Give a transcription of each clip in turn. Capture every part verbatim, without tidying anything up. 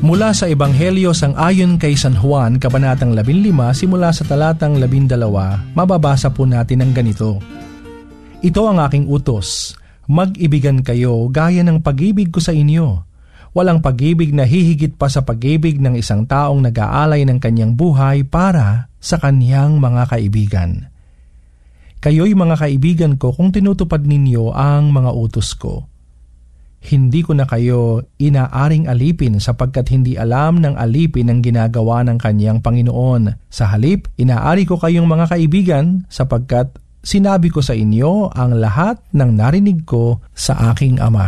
Mula sa Ebanghelyo sang-ayon kay San Juan, Kabanatang labinlima, simula sa talatang labindalawa, mababasa po natin ang ganito. Ito ang aking utos, mag-ibigan kayo gaya ng pag-ibig ko sa inyo. Walang pag-ibig na hihigit pa sa pag-ibig ng isang taong nag-aalay ng kanyang buhay para sa kanyang mga kaibigan. Kayo'y mga kaibigan ko kung tinutupad ninyo ang mga utos ko. Hindi ko na kayo inaaring alipin sapagkat hindi alam ng alipin ang ginagawa ng kanyang Panginoon. Sa halip, inaari ko kayong mga kaibigan sapagkat sinabi ko sa inyo ang lahat ng narinig ko sa aking Ama.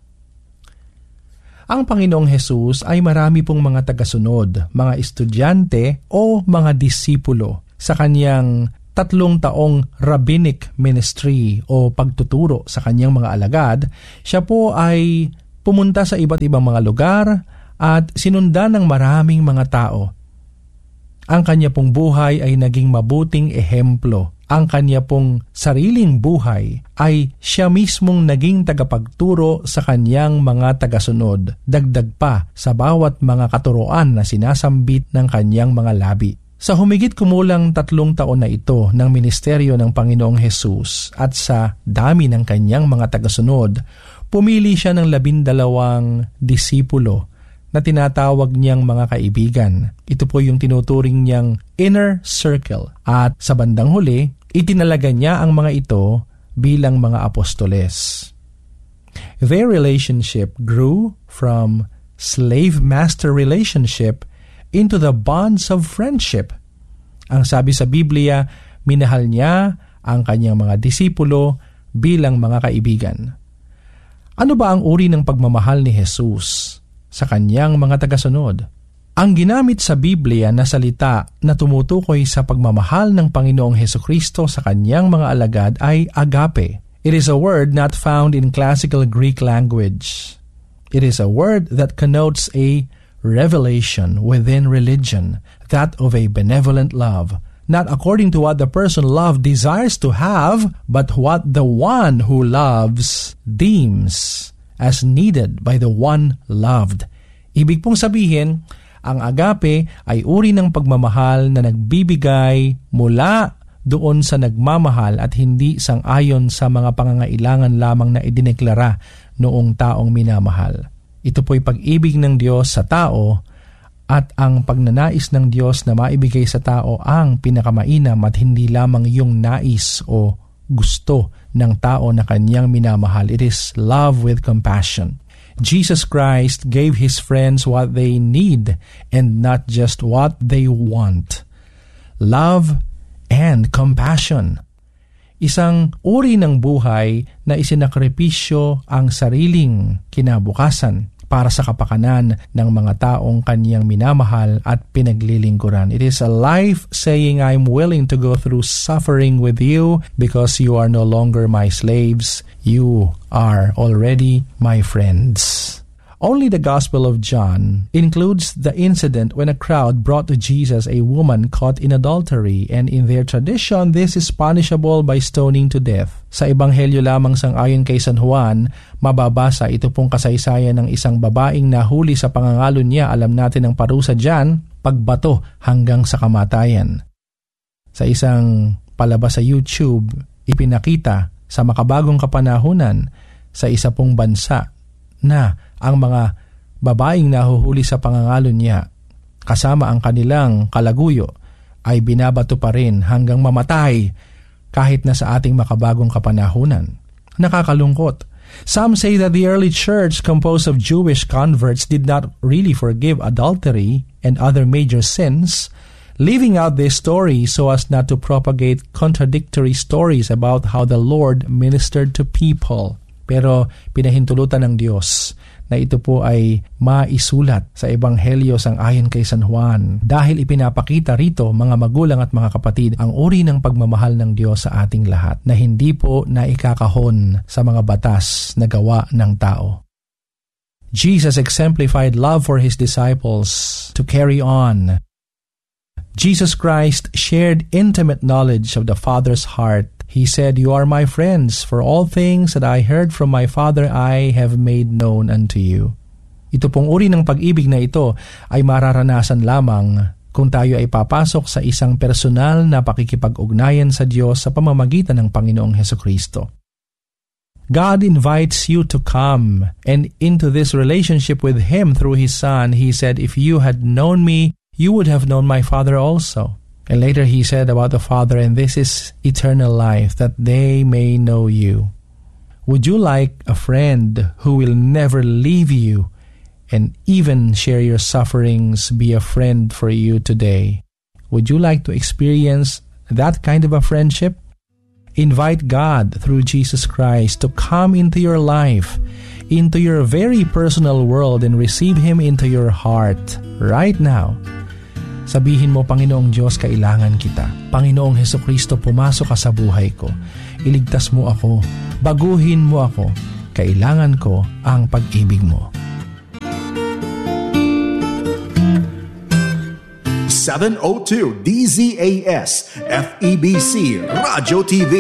Ang Panginoong Hesus ay marami pong mga tagasunod, mga estudyante o mga disipulo sa kanyang tatlong taong rabbinic ministry o pagtuturo sa kanyang mga alagad. Siya po ay pumunta sa iba't ibang mga lugar at sinundan ng maraming mga tao. Ang kanya pong buhay ay naging mabuting ehemplo. Ang kanya pong sariling buhay ay siya mismong naging tagapagturo sa kanyang mga tagasunod, dagdag pa sa bawat mga katuroan na sinasambit ng kanyang mga labi. Sa humigit kumulang tatlong taon na ito ng ministeryo ng Panginoong Hesus at sa dami ng kanyang mga tagasunod, pumili siya ng labindalawang disipulo na tinatawag niyang mga kaibigan. Ito po yung tinuturing niyang inner circle at sa bandang huli, itinalaga niya ang mga ito bilang mga apostoles. Their relationship grew from slave-master relationship into the bonds of friendship. Ang sabi sa Biblia, minahal niya ang kanyang mga disipulo bilang mga kaibigan. Ano ba ang uri ng pagmamahal ni Jesus sa kanyang mga tagasunod? Ang ginamit sa Biblia na salita na tumutukoy sa pagmamahal ng Panginoong Hesukristo sa kanyang mga alagad ay agape. It is a word not found in classical Greek language. It is a word that connotes a revelation within religion, that of a benevolent love, not according to what the person loved desires to have, but what the one who loves deems as needed by the one loved. Ibig pong sabihin, ang agape ay uri ng pagmamahal na nagbibigay mula doon sa nagmamahal at hindi sang-ayon sa mga pangangailangan lamang na idineklara noong taong minamahal. Ito po'y pag-ibig ng Diyos sa tao at ang pagnanais ng Diyos na maibigay sa tao ang pinakamainam at hindi lamang yung nais o gusto ng tao na kanyang minamahal. It is love with compassion. Jesus Christ gave His friends what they need and not just what they want. Love and compassion. Isang uri ng buhay na isinakripisyo ang sariling kinabukasan para sa kapakanan ng mga taong kanyang minamahal at pinaglilingkuran. It is a life saying, I'm willing to go through suffering with you because you are no longer my slaves. You are already my friends. Only the Gospel of John includes the incident when a crowd brought to Jesus a woman caught in adultery, and in their tradition, this is punishable by stoning to death. Sa Ebanghelyo lamang sang-ayon kay San Juan, mababasa ito pong kasaysayan ng isang babaeng nahuli sa pangangalo niya. Alam natin ang parusa dyan, pagbato hanggang sa kamatayan. Sa isang palabas sa YouTube, ipinakita sa makabagong kapanahunan sa isa pong bansa na ang mga babaeng nahuhuli sa pangangalo niya kasama ang kanilang kalaguyo ay binabato pa rin hanggang mamatay kahit na sa ating makabagong kapanahunan. Nakakalungkot. Some say that the early church composed of Jewish converts did not really forgive adultery and other major sins, leaving out this story so as not to propagate contradictory stories about how the Lord ministered to people. Pero pinahintulutan ng Diyos na ito po ay maisulat sa Ebanghelyo sang-ayon kay San Juan dahil ipinapakita rito, mga magulang at mga kapatid, ang uri ng pagmamahal ng Diyos sa ating lahat na hindi po naikakahon sa mga batas na gawa ng tao. Jesus exemplified love for His disciples to carry on. Jesus Christ shared intimate knowledge of the Father's heart. He said, "You are my friends, for all things that I heard from my Father I have made known unto you." Ito pong uri ng pag-ibig na ito ay mararanasan lamang kung tayo ay papasok sa isang personal na pakikipag-ugnayan sa Diyos sa pamamagitan ng Panginoong Hesukristo. God invites you to come and into this relationship with Him through His Son. He said, "If you had known me, you would have known my Father also." And later He said about the Father, "And this is eternal life, that they may know you." Would you like a friend who will never leave you and even share your sufferings be a friend for you today? Would you like to experience that kind of a friendship? Invite God through Jesus Christ to come into your life, into your very personal world, and receive Him into your heart right now. Sabihin mo, "Panginoong Diyos, kailangan kita. Panginoong Hesukristo, pumasok ka sa buhay ko. Iligtas mo ako. Baguhin mo ako. Kailangan ko ang pag-ibig mo." seven oh two D Z A S F E B C Radio T V